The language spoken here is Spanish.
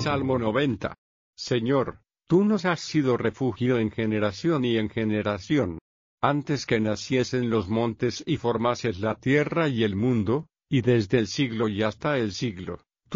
Salmo 90. Señor, tú nos has sido refugio en generación y en generación. Antes que naciesen los montes y formases la tierra y el mundo, y desde el siglo y hasta el siglo,